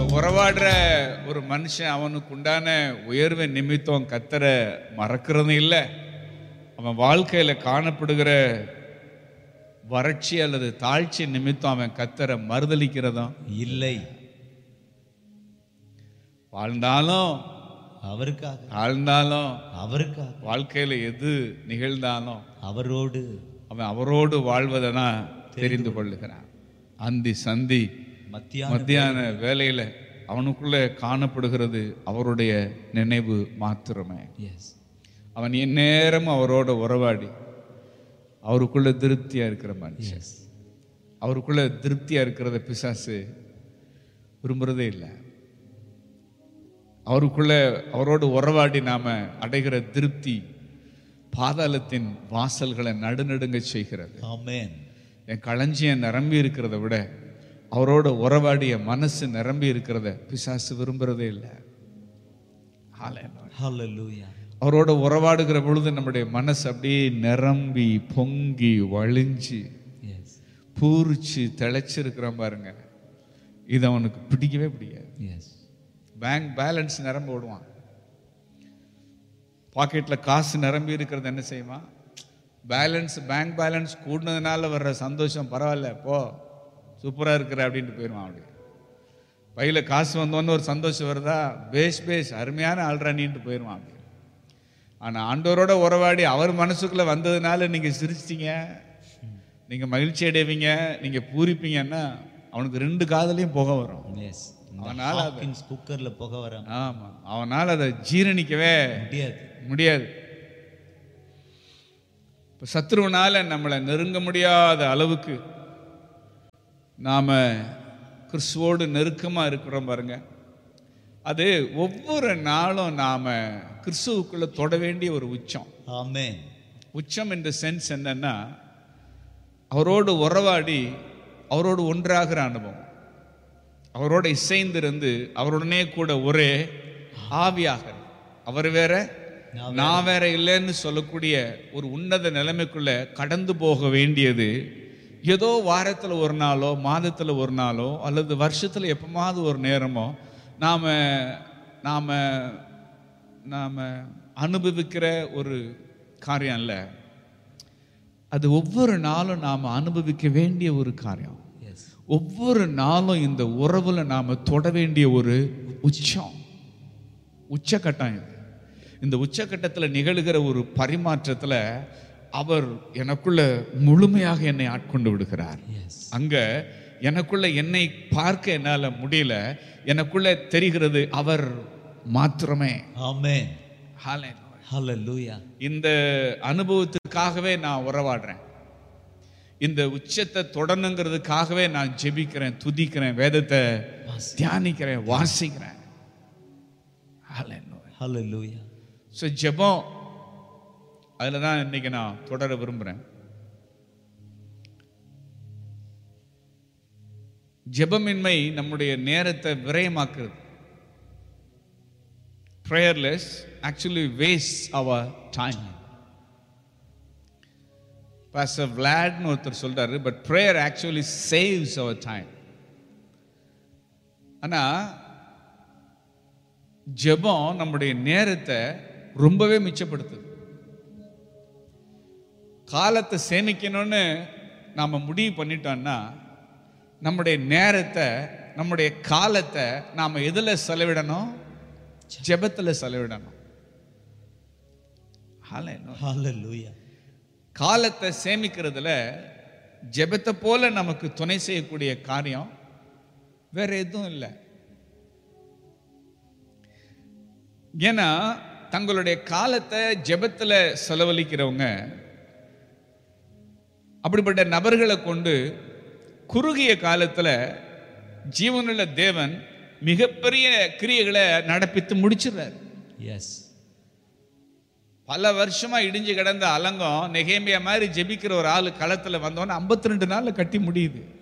உறவாடுற ஒரு மனுஷன் அவனுக்கு உண்டான உயர்வை நிமித்தம் கத்தரை மறக்கிறது இல்லை. அவன் வாழ்க்கையில காணப்படுகிற வறட்சி அல்லது தாழ்ச்சி நிமித்தம் அவன் கத்தரை மறுதலிக்கிறதும் இல்லை. வாழ்ந்தாலும் அவருக்காக, ஆழ்ந்தாலும் அவருக்காக, வாழ்க்கையில எது நிகழ்ந்தாலும் அவன் அவரோடு வாழ்வதனா தெரிந்து கொள்ளுகிறான். அந்தி சந்தி மத்தியான வேலையில அவனுக்குள்ள காணப்படுகிறது அவருடைய நினைவு மாத்திரமே. அவன் எந்நேரமும் அவரோட உறவாடி அவருக்குள்ள திருப்தியா இருக்கிற மனுஷன். அவருக்குள்ள திருப்தியா இருக்கிறத பிசாசு விரும்புறதே இல்லை. அவருக்குள்ள அவரோடு உறவாடி நாம அடைகிற திருப்தி பாதாளத்தின் வாசல்களை நடுநடுங்க செய்கிறது. ஆமென். என் களஞ்சியம் நிரம்பி இருக்கிறத விட அவரோட உறவாடிய மனசு நிரம்பி இருக்கிறத பிசாசு விரும்புறதே இல்லை. அவரோட உறவாடுகிற பொழுது நம்முடைய மனசு அப்படியே நிரம்பி பொங்கி வழிஞ்சு பூரிச்சு திளைச்சிருக்கிற பாருங்க. இது அவனுக்கு பிடிக்கவே பிடிக்காது. பேங்க் பேலன்ஸ் நிரம்ப விடுவான். பாக்கெட்ல காசு நிரம்பி இருக்கிறது என்ன செய்வான்? பேங்க் பேலன்ஸ் கூடினதுனால வர்ற சந்தோஷம் பரவாயில்ல, போ சூப்பரா இருக்கிற அப்படின்ட்டு போயிடுவான். அப்படி பையில காசு வந்தோன்னு ஒரு சந்தோஷம் வருதா, பேஸ் அருமையான ஆள்றானின்ட்டு போயிடுவான். அப்படி ஆனா ஆண்டவரோட உறவாடி அவர் மனசுக்குள்ள வந்ததுனால நீங்க சிரிச்சிட்டீங்க, நீங்க மகிழ்ச்சி அடைவீங்க, நீங்க பூரிப்பீங்கன்னா அவனுக்கு ரெண்டு காதலையும் புகை வரும். அவனால குக்கர்ல புகை வரும். ஆமா, அவனால அதை ஜீரணிக்கவே முடியாது. சத்ருவனால நம்மளை நெருங்க முடியாத அளவுக்கு நாம கிறிஸ்துவோடு நெருக்கமா இருக்கிறோம் பாருங்க. அது ஒவ்வொரு நாளும் நாம கிறிஸ்துவுக்குள்ள தொட வேண்டிய ஒரு உச்சம். ஆமென். உச்சம் என்ற சென்ஸ் என்னன்னா, அவரோடு உறவாடி அவரோடு ஒன்றாகிற அனுபவம், அவரோட இசைந்திருந்து அவருடனே கூட ஒரே ஆவியாக, அவர் வேற நான் வேற இல்லைன்னு சொல்லக்கூடிய ஒரு உன்னத நிலைமைக்குள்ள கடந்து போக வேண்டியது ஏதோ வாரத்தில் ஒரு நாளோ மாதத்தில் ஒரு நாளோ அல்லது வருஷத்தில் எப்பமாவது ஒரு நேரமோ நாம நாம நாம அனுபவிக்கிற ஒரு காரியம் அல்ல. அது ஒவ்வொரு நாளும் நாம் அனுபவிக்க வேண்டிய ஒரு காரியம். ஒவ்வொரு நாளும் இந்த உறவுல நாம தொட வேண்டிய ஒரு உச்சக்கட்டம் இது. இந்த உச்சக்கட்டத்தில் நிகழ்கிற ஒரு பரிமாற்றத்துல அவர் எனக்குள்ள முழுமையாக என்னை ஆட்கொண்டு விடுகிறார். அங்க எனக்குள்ள என்னை பார்க்க என்னால முடியல, எனக்குள்ள தெரிகிறது அவர் மாத்திரமே. ஆமென். ஹல்லேலூயா. இந்த அனுபவத்துக்காகவே நான் உறவாடுறேன். இந்த உச்சத்தை தொடணுங்கிறதுக்காகவே நான் ஜெபிக்கிறேன், துதிக்கிறேன், வேதத்தை தியானிக்கிறேன், வாசிக்கிறேன். ஹல்லேலூயா. ஸோ ஜெபம், அதில் தான் இன்னைக்கு நான் தொடர விரும்புகிறேன். ஜெபமின்மை நம்முடைய நேரத்தை விரயமாக்குறது. Prayerless actually wastes our time. Pastor Vladன்னு ஒருத்தர் சொல்றாரு, but prayer actually saves our time. ஆனா ஜெபம் நம்முடைய நேரத்தை ரொம்பவே மிச்சப்படுத்துது. காலத்தை சேமிக்கணும்னு நாம முடிவு பண்ணிட்டோம்னா நம்முடைய நேரத்தை, நம்முடைய காலத்தை நாம எதுல செலவிடணும்? ஜெபத்துல செலவிடணும். ஹல்லேலூயா. காலத்தை சேமிக்கிறதுல ஜெபத்தை போல நமக்கு துணை செய்யக்கூடிய காரியம் வேற எதுவும் இல்லை. ஏன்னா தங்களுடைய காலத்தை ஜெபத்துல செலவழிக்கிறவங்க அப்படிப்பட்ட நபர்களை கொண்டு குறுகிய காலத்துல ஜீவனுள்ள தேவன் மிகப்பெரிய கிரியைகளை நடப்பித்து முடிச்சிடுறார். பல வருஷமா இடிஞ்சு கிடந்த அலங்கம் நெகேமியா மாதிரி ஜெபிக்கிற ஒரு ஆளு களத்துல வந்தோன்னு 52 நாள்ல கட்டி முடியுது.